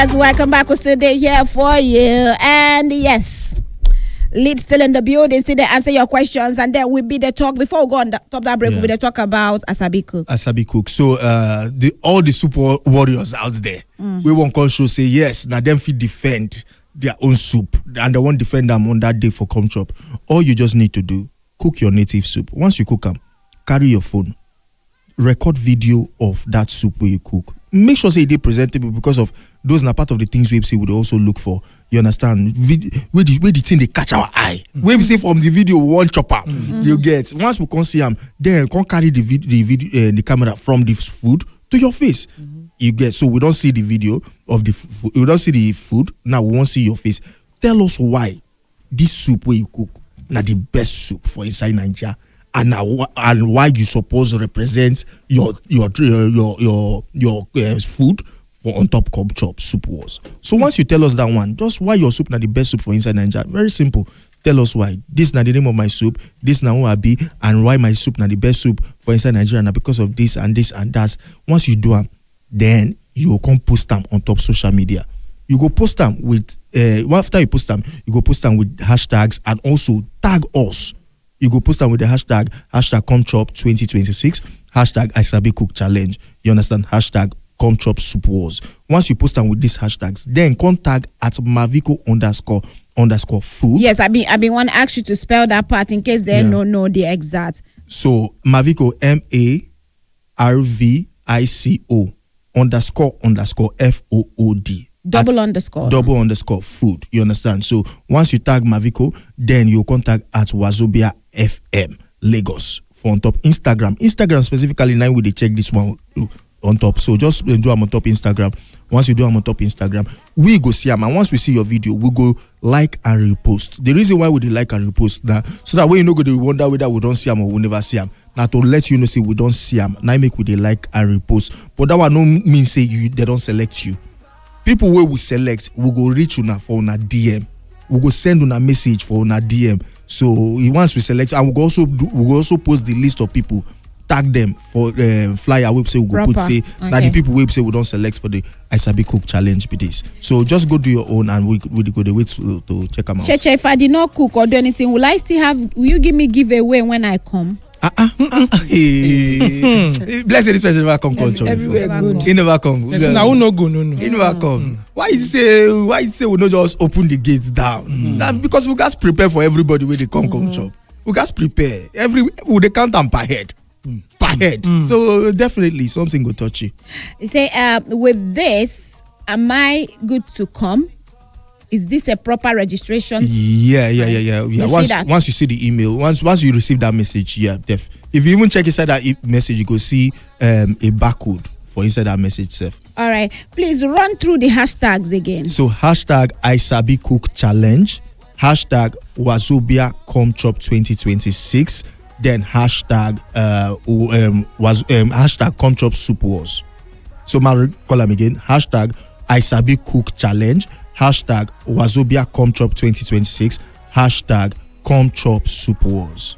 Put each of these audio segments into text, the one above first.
Welcome back. We're still here for you. And yes, lead still in the building. Still there, answer your questions. And then we'll be the talk. Before we go on the top that break, we'll be the talk about Asabi Cook. Asabi Cook. So all the super warriors out there, we won't come show say yes, now them fit defend their own soup. And they won't defend them on that day for Come Chop. All you just need to do, cook your native soup. Once you cook them, carry your phone, record video of that soup where you cook. Make sure say it presentable, because of those are part of the things we would also look for. You understand? Where the thing they catch our eye. When we say from the video one chopper, you get. Once we can see them, then can carry the camera from the food to your face. You get. So we don't see the video of the food. We don't see the food. Now we won't see your face. Tell us why this soup where you cook now the best soup for inside Nigeria. And why you suppose represent your food for on top Come Chop Soup Wars. So once you tell us that one, just why your soup not the best soup for inside Nigeria, very simple. Tell us why. This not the name of my soup, this now who I be, and why my soup not the best soup for inside Nigeria, now because of this and this and that. Once you do them, then you come post them on top social media. You go post them with after you post them, you go post them with hashtags and also tag us. You go post them with the hashtag Come Chop 2026, hashtag Asabi Cook Challenge. You understand? Hashtag Come Chop Soup Wars. Once you post them with these hashtags, then contact at Maviko__food. Yes, I been want to ask you to spell that part in case they don't know the exact. So Maviko MARVICO__FOOD. Double underscore food. You understand? So once you tag Maviko, then you contact at Wazobia FM Lagos for on top Instagram. Instagram specifically, now we check this one on top. So just do them on top Instagram. Once you do them on top Instagram, we go see them. And once we see your video, we go like and repost. The reason why we like and repost now, so that way you know go to wonder whether we don't see them or we never see them. Now to let you know, say we don't see them. Now make we like and repost. But that one no mean say they don't select you. People where we select, we go reach you now for una DM. We go send una message for una DM. So once we select, and we go also post the list of people, tag them for flyer website. We go put say that the people website we don't select for the Asabi Cook Challenge be this. So just go do your own, and we go the way to check them out. Cheche, if I did not cook or do anything, will I still have? Will you give me giveaway when I come? Blessed this person never come control. Everywhere good. He never come. Now who no go no. He never come. Why you say we not just open the gates down? Now because we guys prepare for everybody when they come chop. We guys prepare. They count them per head. Per head. So definitely something will touch you. You say with this, am I good to come? Is this a proper registration? Yeah. Once you see the email, once you receive that message, if you even check inside that message, you go see a barcode for inside that message itself. All right, please run through the hashtags again. So hashtag Asabi Cook Challenge, hashtag Wazobia Come Chop 2026, then hashtag hashtag Come Chop Soup Wars. So my call them again, hashtag Asabi Cook Challenge, hashtag Wazobia Come Chop 2026, hashtag Come Chop Soup Wars.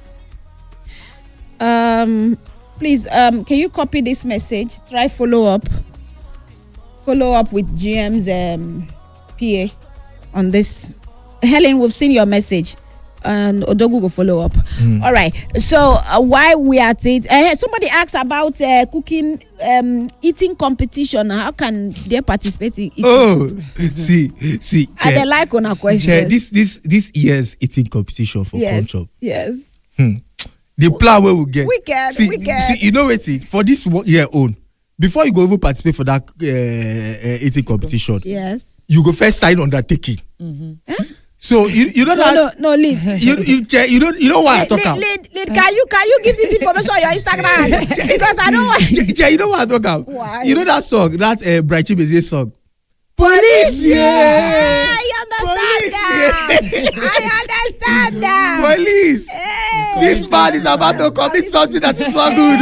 Please, can you copy this message? Try follow up with GM's PA on this. Helen, we've seen your message, and Odogu will follow up. All right. So while we are at it, somebody asked about cooking, eating competition. How can they participate in eating? Oh, see. I they like on a question. This year's eating competition for Come Chop. Yes. The plan where we get. We can. See, you know what? For this year own, before you go even participate for that eating competition, yes, you go first sign undertaking. So you don't have no lead. You know why I talk about. Lead. Can you give this information on your Instagram? Because I don't want. You know what I talk about. Why? You know that song, that Bright Chimezie song. Police, yeah. I understand that. Police. Hey. This man is about to commit something that is not good.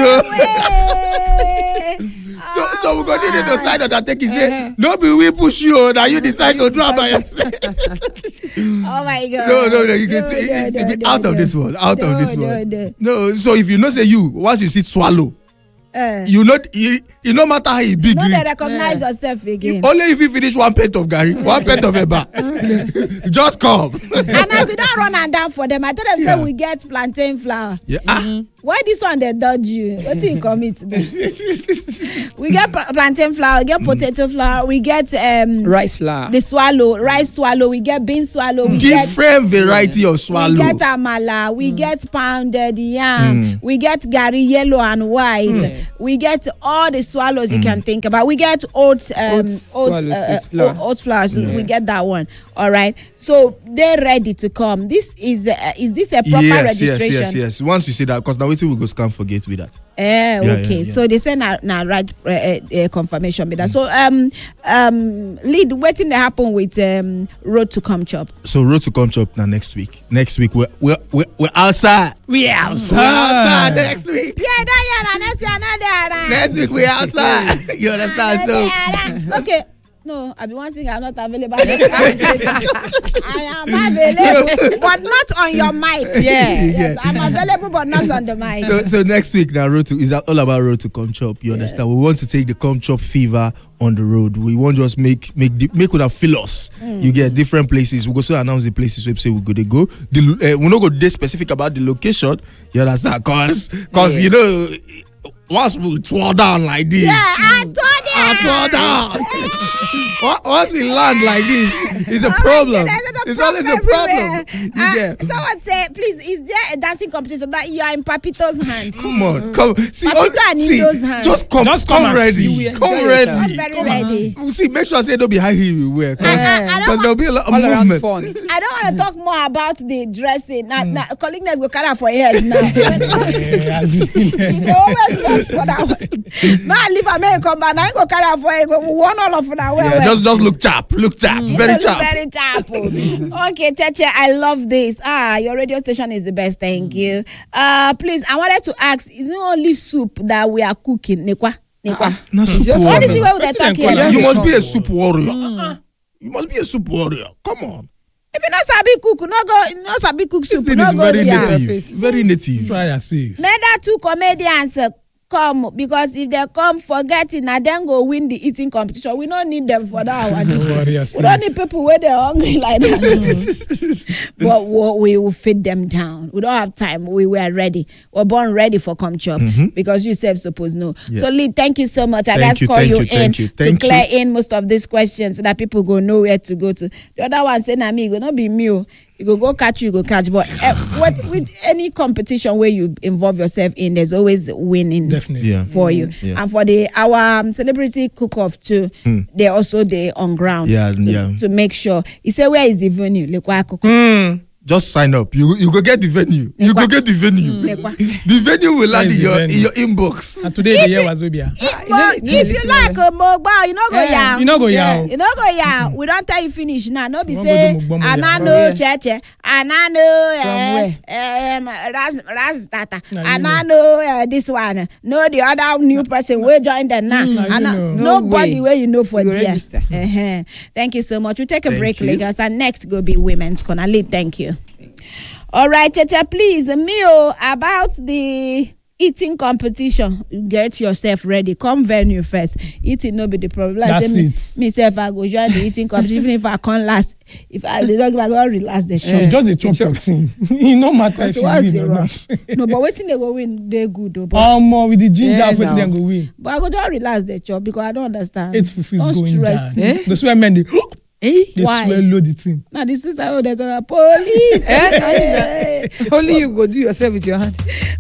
So we're going to need to sign on that take. He say, no, we push you. Now you decide to do it by yourself. Oh my God. No. You get to be out of this world. Out of this world. No. So if you know, say you once you see swallow, You know, it no matter how you big. No, they recognize yourself again. Only if you finish one pint of gari, one pint of eba, just come. And I be don't run and down for them. I tell them say we get plantain flour. Yeah. Why this one they dodge you? What do you commit? We get plantain flour, we get potato flour, we get rice flour, the rice swallow, we get bean swallow, we different variety of swallow. We get amala, we get pounded yam, we get gari yellow and white, we get all the swallows you can think about. We get oat flour, so we get that one. All right, so they're ready to come. This is this a proper registration? Yes. Once you say that, because now we go scan for gates with that. Okay. So they say now right confirmation with that. So lead waiting to happen with Road to Come Chop. So Road to Come Chop now next week. Next week we're outside. We're outside. We're outside next week. Next week not there. Next week we're outside. You understand? So okay. No, I be one thing I'm not available. I am available, but not on your mic. Yes, I'm available, but not on the mic. So next week now, is all about Road to Come Chop. You understand? We want to take the Come Chop fever on the road. We won't just make with feel us. You get different places. We go so announce the places we say we go. They go. We not go this specific about the location. You understand? Cause you know. Once we tore down like this, I tore down. Once we land like this, it's a problem. It's always a problem. Someone say, please, is there a dancing competition that you are in Papito's hand? Come on, come. See, just come ready. Come ready. I'm very ready. See, make sure I say don't be high heel you wear, because there'll be a lot of movement. Fun. I don't want to talk more about the dressing. Now, colleague go carry for your head now. You always for that one. Man, leave a man come back. I go carry for it. One all of that. Just look sharp, very sharp. Very sharp. Okay, Cheche, I love this. Your radio station is the best. Thank you. Please, I wanted to ask: is it only soup that we are cooking? Nekwa. No soup. What is the way they're talking? You must be a soup warrior. You must be a soup warrior. Come on. If you not sabi cook, no sabi cook soup. This thing is very native. Very native. May that two comedians come, because if they come forgetting and then go win the eating competition, we don't need them for that one. We don't need people where they're hungry like that. But we will feed them down. We don't have time. We were ready. We're born ready for Come Chop, because you self suppose know. So Lee, thank you so much. I guess call you in to clear in most of these questions so that people go know where to go to. The other one say, "Na me, go not be me. You go catch, you go catch." But with any competition where you involve yourself in, there's always winning for you. And for our celebrity cook-off too, they're also there on ground to make sure. You say, where is the venue? Just sign up. You go get the venue. You go get the venue. The venue will land in your inbox. And today the year was Obia. If you like a mobile, you know go yam. You know go yam. You know go yam. We don't tell you finish now. No be say anano cheche, anano raz tata, anano this one. No, the other new person will join them now. Nobody where you know for there. Thank you so much. We take a break, Lagos, and next go be Women's Corner. Lead, thank you. All right, Cheche, please, Mio, about the eating competition. Get yourself ready. Come venue first. Eating no be the problem. That's it. Myself, I go join the eating competition. Even if I can't last, if I don't relax the show. Just the chop your thing. It no matter if you win or not. No, but waiting they go win, they good. More with the ginger, waiting they go win. But I go don't relax the chop because I don't understand. It's going down. The swear men they why? Swear load the thing. Now this is how they talk. Police. Only you go do yourself with your hand.